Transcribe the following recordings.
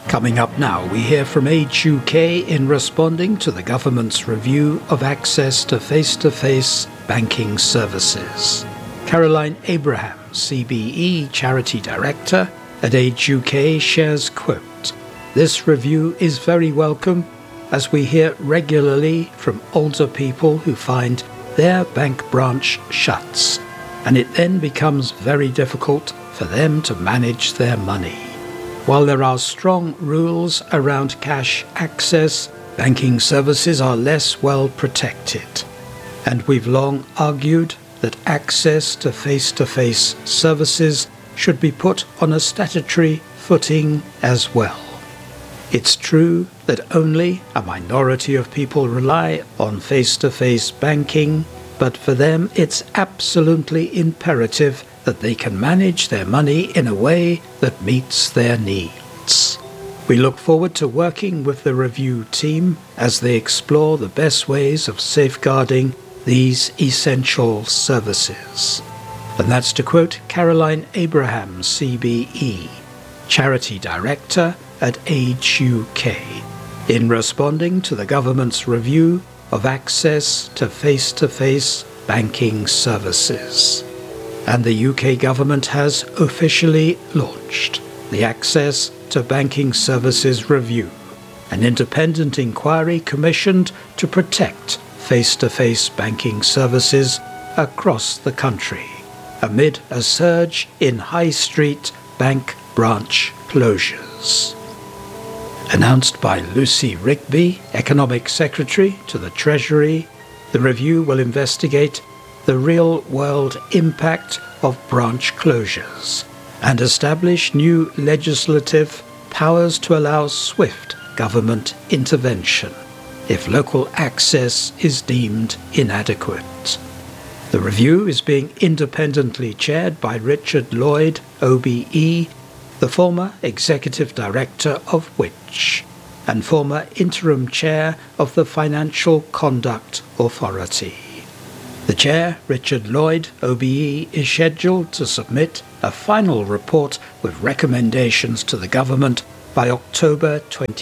Coming up now, we hear from Age UK in responding to the government's review of access to face-to-face banking services. Caroline Abraham, CBE Charity Director at Age UK, shares, quote, "This review is very welcome as we hear regularly from older people who find their bank branch shuts, and it then becomes very difficult for them to manage their money. While there are strong rules around cash access, banking services are less well protected, and we've long argued that access to face-to-face services should be put on a statutory footing as well. It's true that only a minority of people rely on face-to-face banking, but for them it's absolutely imperative that they can manage their money in a way that meets their needs. We look forward to working with the review team as they explore the best ways of safeguarding these essential services." And that's to quote Caroline Abraham, CBE, Charity Director at Age UK, in responding to the government's review of access to face-to-face banking services. And the UK government has officially launched the Access to Banking Services Review, an independent inquiry commissioned to protect face-to-face banking services across the country, amid a surge in high street bank branch closures. Announced by Lucy Rigby, Economic Secretary to the Treasury, the review will investigate the real-world impact of branch closures and establish new legislative powers to allow swift government intervention if local access is deemed inadequate. The review is being independently chaired by Richard Lloyd, OBE, the former Executive Director of Which, and former Interim Chair of the Financial Conduct Authority. The Chair, Richard Lloyd, OBE, is scheduled to submit a final report with recommendations to the government by October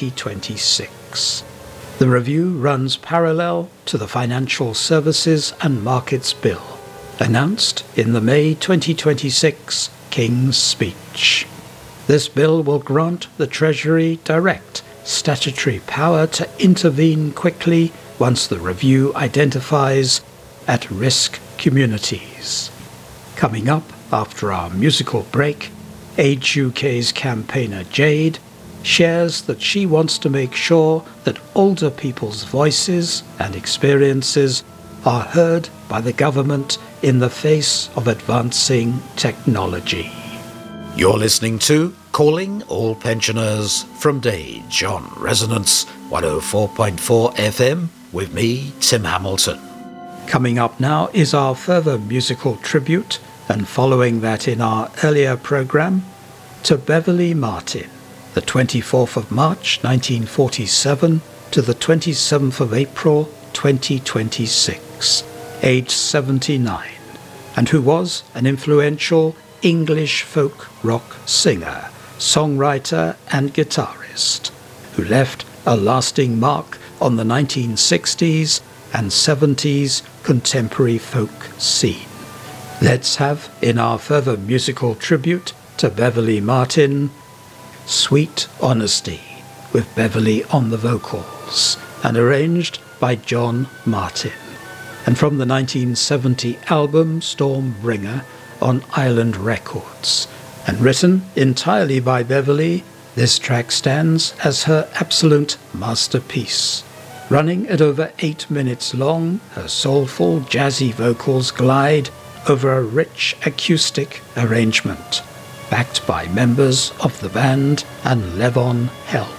2026. The review runs parallel to the Financial Services and Markets Bill, announced in the May 2026 King's Speech. This bill will grant the Treasury direct statutory power to intervene quickly once the review identifies at-risk communities. Coming up after our musical break, Age UK's campaigner Jade shares that she wants to make sure that older people's voices and experiences are heard by the government in the face of advancing technology. You're listening to Calling All Pensioners from Dage on Resonance 104.4 FM with me, Tim Hamilton. Coming up now is our further musical tribute, and following that in our earlier programme, to Beverly Martin, the 24th of March 1947 to the 27th of April 2026, aged 79, and who was an influential English folk rock singer, songwriter and guitarist, who left a lasting mark on the 1960s and 70s contemporary folk scene. Let's have, in our further musical tribute to Beverly Martin, Sweet Honesty, with Beverly on the vocals, and arranged by John Martin, and from the 1970 album Stormbringer on Island Records, and written entirely by Beverly, this track stands as her absolute masterpiece. Running at over 8 minutes long, her soulful, jazzy vocals glide over a rich acoustic arrangement, backed by members of the band and Levon Helm.